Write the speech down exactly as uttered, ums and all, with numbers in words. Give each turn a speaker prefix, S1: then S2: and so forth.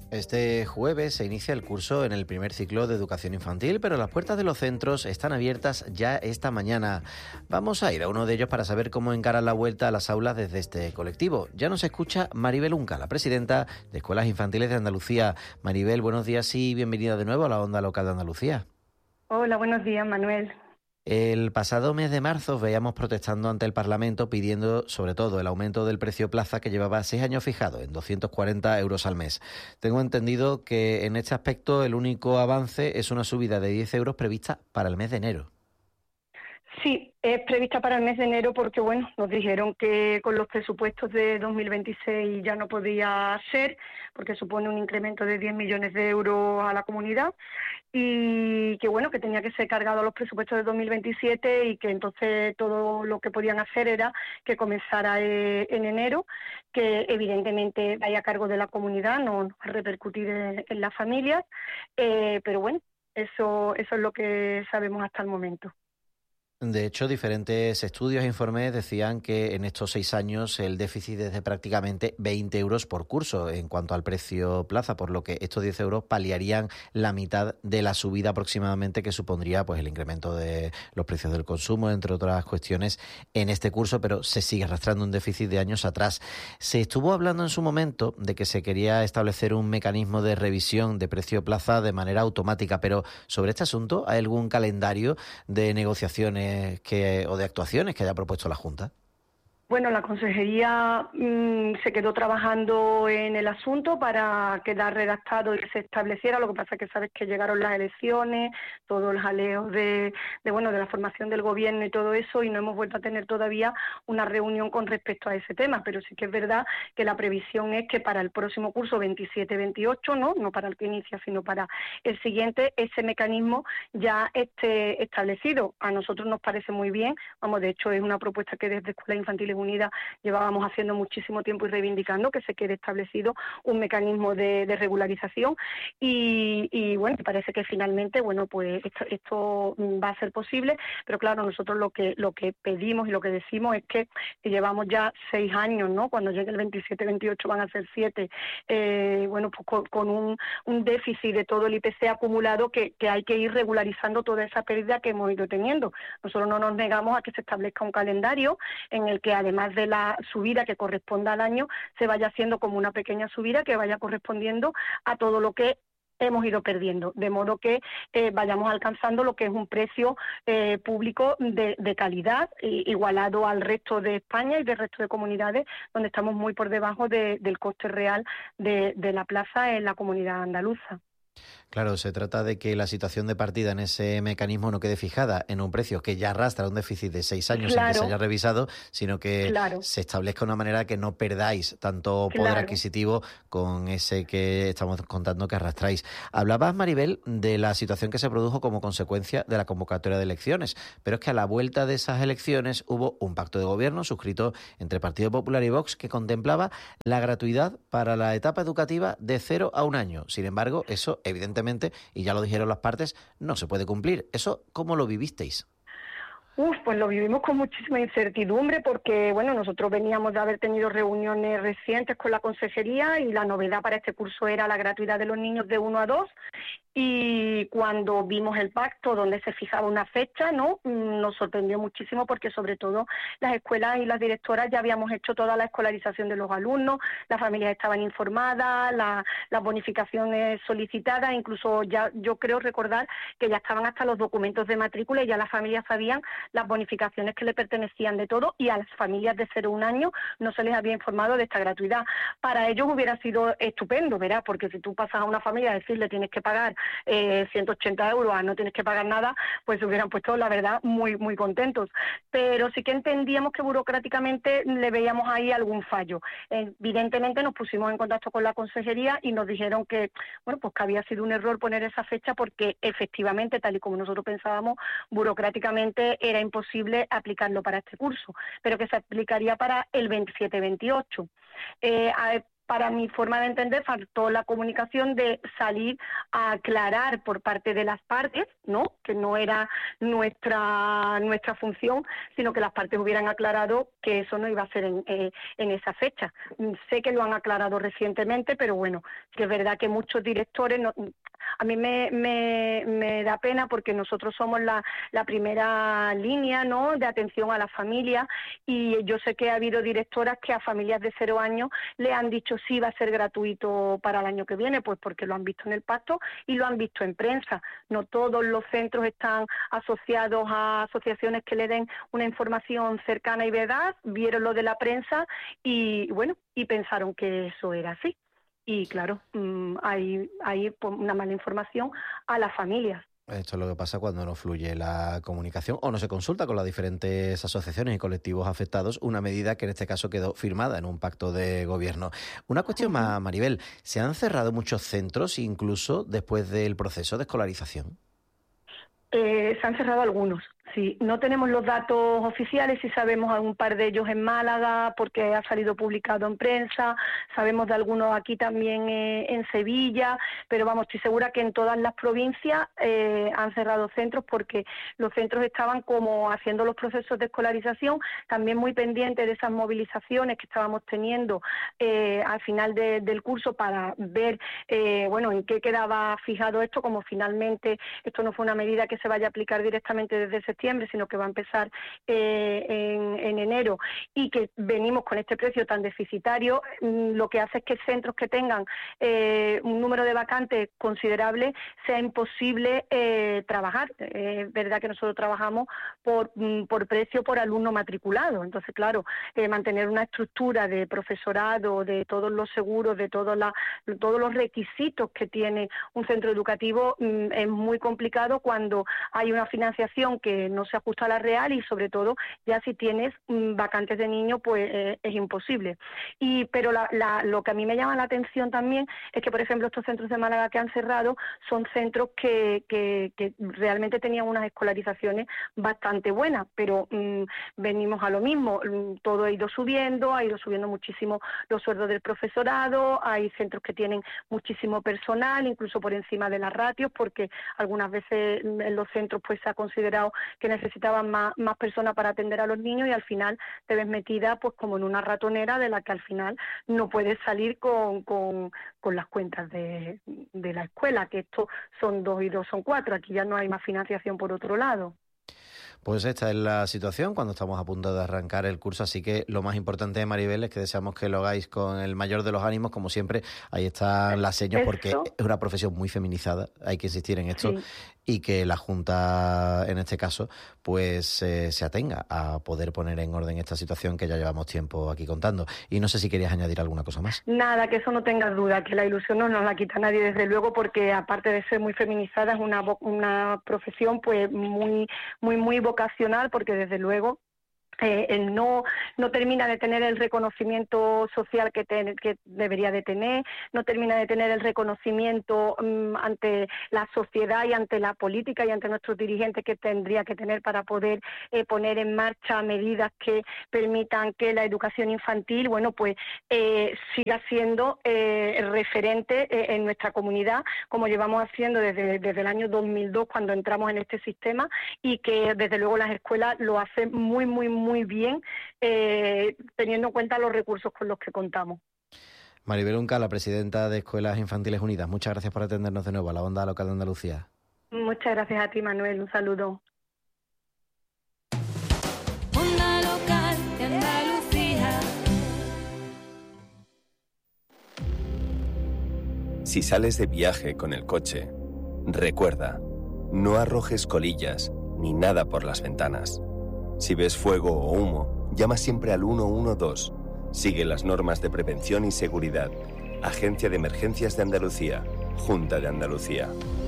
S1: Este jueves se inicia el curso en el primer ciclo de educación infantil, pero las puertas de los centros están abiertas ya esta mañana. Vamos a ir a uno de ellos para saber cómo encaran la vuelta a las aulas desde este colectivo. Ya nos escucha Maribel Unca, la presidenta de Escuelas Infantiles de Andalucía. Maribel, buenos días y bienvenida de nuevo a la Onda Local de Andalucía.
S2: Hola, buenos días, Manuel.
S1: El pasado mes de marzo os veíamos protestando ante el Parlamento pidiendo sobre todo el aumento del precio plaza que llevaba seis años fijado en doscientos cuarenta euros al mes. Tengo entendido que en este aspecto el único avance es una subida de diez euros prevista para el mes de enero.
S2: Sí, es prevista para el mes de enero porque, bueno, nos dijeron que con los presupuestos de dos mil veintiséis ya no podía ser, porque supone un incremento de diez millones de euros a la comunidad, y que, bueno, que tenía que ser cargado a los presupuestos de dos mil veintisiete y que entonces todo lo que podían hacer era que comenzara eh, en enero, que evidentemente vaya a cargo de la comunidad, no, no va a repercutir en, en las familias, eh, pero bueno, eso, eso es lo que sabemos hasta el momento.
S1: De hecho, diferentes estudios e informes decían que en estos seis años el déficit es de prácticamente veinte euros por curso en cuanto al precio plaza, por lo que estos diez euros paliarían la mitad de la subida aproximadamente que supondría pues el incremento de los precios del consumo, entre otras cuestiones, en este curso, pero se sigue arrastrando un déficit de años atrás. Se estuvo hablando en su momento de que se quería establecer un mecanismo de revisión de precio plaza de manera automática, pero sobre este asunto, ¿hay algún calendario de negociaciones Que, o de actuaciones que haya propuesto la Junta?
S2: Bueno, la Consejería mmm, se quedó trabajando en el asunto para quedar redactado y que se estableciera. Lo que pasa es que sabes que llegaron las elecciones, todos los jaleos de, de, bueno, de la formación del gobierno y todo eso, y no hemos vuelto a tener todavía una reunión con respecto a ese tema. Pero sí que es verdad que la previsión es que para el próximo curso veintisiete veintiocho, ¿no? No para el que inicia, sino para el siguiente, ese mecanismo ya esté establecido. A nosotros nos parece muy bien. Vamos, de hecho, es una propuesta que desde Escuelas Infantiles Unidas llevábamos haciendo muchísimo tiempo y reivindicando que se quede establecido un mecanismo de, de regularización y, y bueno, parece que finalmente, bueno, pues esto, esto va a ser posible, pero claro, nosotros lo que lo que pedimos y lo que decimos es que, que llevamos ya seis años, ¿no? Cuando llegue el veintisiete veintiocho van a ser siete, eh, bueno, pues con, con un, un déficit de todo el I P C acumulado que, que hay que ir regularizando toda esa pérdida que hemos ido teniendo. Nosotros no nos negamos a que se establezca un calendario en el que además además de la subida que corresponda al año, se vaya haciendo como una pequeña subida que vaya correspondiendo a todo lo que hemos ido perdiendo, de modo que eh, vayamos alcanzando lo que es un precio eh, público de, de calidad, eh, igualado al resto de España y del resto de comunidades, donde estamos muy por debajo de, del coste real de, de la plaza en la comunidad andaluza.
S1: Claro, se trata de que la situación de partida en ese mecanismo no quede fijada en un precio que ya arrastra un déficit de seis años
S2: claro,
S1: sin que se haya revisado, sino que
S2: claro,
S1: se establezca una manera que no perdáis tanto poder
S2: claro.
S1: adquisitivo con ese que estamos contando que arrastráis. Hablabas, Maribel, de la situación que se produjo como consecuencia de la convocatoria de elecciones, pero es que a la vuelta de esas elecciones hubo un pacto de gobierno suscrito entre Partido Popular y Vox que contemplaba la gratuidad para la etapa educativa de cero a un año. Sin embargo, eso evidentemente, y ya lo dijeron las partes, no se puede cumplir. ¿Eso cómo lo vivisteis?
S2: Uf, pues lo vivimos con muchísima incertidumbre porque, bueno, nosotros veníamos de haber tenido reuniones recientes con la Consejería y la novedad para este curso era la gratuidad de los niños de uno a dos. Y cuando vimos el pacto donde se fijaba una fecha, ¿no? Nos sorprendió muchísimo porque sobre todo las escuelas y las directoras ya habíamos hecho toda la escolarización de los alumnos, las familias estaban informadas, la, las bonificaciones solicitadas, incluso ya yo creo recordar que ya estaban hasta los documentos de matrícula y ya las familias sabían las bonificaciones que le pertenecían de todo y a las familias de cero a un año no se les había informado de esta gratuidad. Para ellos hubiera sido estupendo, ¿verdad? Porque si tú pasas a una familia a decirle tienes que pagar Eh, ciento ochenta euros, a no tienes que pagar nada, pues se hubieran puesto, la verdad, muy muy contentos. Pero sí que entendíamos que burocráticamente le veíamos ahí algún fallo. Evidentemente nos pusimos en contacto con la Consejería y nos dijeron que, bueno, pues que había sido un error poner esa fecha porque efectivamente, tal y como nosotros pensábamos, burocráticamente era imposible aplicarlo para este curso, pero que se aplicaría para el veintisiete veintiocho. Eh, para mi forma de entender, faltó la comunicación de salir a aclarar por parte de las partes, ¿no? Que no era nuestra nuestra función, sino que las partes hubieran aclarado que eso no iba a ser en, eh, en esa fecha. Sé que lo han aclarado recientemente, pero bueno, que es verdad que muchos directores... No, a mí me, me, me da pena porque nosotros somos la, la primera línea, ¿no?, de atención a la familia, y yo sé que ha habido directoras que a familias de cero años le han dicho sí va a ser gratuito para el año que viene, pues porque lo han visto en el pacto y lo han visto en prensa. No todos los centros están asociados a asociaciones que le den una información cercana y veraz, vieron lo de la prensa y bueno, y pensaron que eso era así. Y claro, hay, hay una mala información a las familias.
S1: Esto es lo que pasa cuando no fluye la comunicación o no se consulta con las diferentes asociaciones y colectivos afectados, una medida que en este caso quedó firmada en un pacto de gobierno. Una cuestión más, Maribel, ¿se han cerrado muchos centros incluso después del proceso de escolarización?
S2: Eh, se han cerrado algunos. Sí, no tenemos los datos oficiales, sí sabemos de un par de ellos en Málaga porque ha salido publicado en prensa, sabemos de algunos aquí también eh, en Sevilla, pero vamos, estoy segura que en todas las provincias eh, han cerrado centros porque los centros estaban como haciendo los procesos de escolarización, también muy pendientes de esas movilizaciones que estábamos teniendo eh, al final de, del curso para ver, eh, bueno, en qué quedaba fijado esto, como finalmente esto no fue una medida que se vaya a aplicar directamente desde septiembre, sino que va a empezar eh, en, en enero, y que venimos con este precio tan deficitario, lo que hace es que centros que tengan eh, un número de vacantes considerable sea imposible eh, trabajar. Es eh, verdad que nosotros trabajamos por, por precio por alumno matriculado, entonces claro, eh, mantener una estructura de profesorado, de todos los seguros, de todos, la, todos los requisitos que tiene un centro educativo mm, es muy complicado cuando hay una financiación que no se ajusta a la real y sobre todo ya si tienes mmm, vacantes de niños pues eh, es imposible. Y pero la, la, lo que a mí me llama la atención también es que por ejemplo estos centros de Málaga que han cerrado son centros que, que, que realmente tenían unas escolarizaciones bastante buenas, pero mmm, venimos a lo mismo, todo ha ido subiendo, ha ido subiendo muchísimo los sueldos del profesorado, hay centros que tienen muchísimo personal, incluso por encima de las ratios, porque algunas veces en los centros pues se ha considerado que necesitaban más, más personas para atender a los niños y al final te ves metida pues como en una ratonera de la que al final no puedes salir con, con, con las cuentas de, de la escuela, que esto son dos y dos son cuatro, aquí ya no hay más financiación por otro lado.
S1: Pues esta es la situación cuando estamos a punto de arrancar el curso, así que lo más importante, Maribel, es que deseamos que lo hagáis con el mayor de los ánimos, como siempre. Ahí están las señas, porque es una profesión muy feminizada, hay que insistir en esto, sí. Y que la Junta, en este caso, pues eh, se atenga a poder poner en orden esta situación que ya llevamos tiempo aquí contando. Y no sé si querías añadir alguna cosa más.
S2: Nada, que eso no tengas duda, que la ilusión no nos la quita nadie, desde luego, porque aparte de ser muy feminizada, es una, una profesión pues muy, muy, muy vocacional, porque desde luego Eh, no no termina de tener el reconocimiento social que, te, que debería de tener, no termina de tener el reconocimiento um, ante la sociedad y ante la política y ante nuestros dirigentes que tendría que tener para poder eh, poner en marcha medidas que permitan que la educación infantil, bueno, pues eh, siga siendo eh, referente eh, en nuestra comunidad, como llevamos haciendo desde, desde el año dos mil dos, cuando entramos en este sistema, y que desde luego las escuelas lo hacen muy, muy, muy muy bien, eh, teniendo en cuenta los recursos con los que contamos.
S1: Maribel Unca, la presidenta de Escuelas Infantiles Unidas, muchas gracias por atendernos de nuevo a la Onda Local de Andalucía.
S2: Muchas gracias a ti, Manuel, un saludo.
S3: Onda Local de Andalucía.
S4: Si sales de viaje con el coche, recuerda, no arrojes colillas ni nada por las ventanas. Si ves fuego o humo, llama siempre al uno uno dos. Sigue las normas de prevención y seguridad. Agencia de Emergencias de Andalucía. Junta de Andalucía.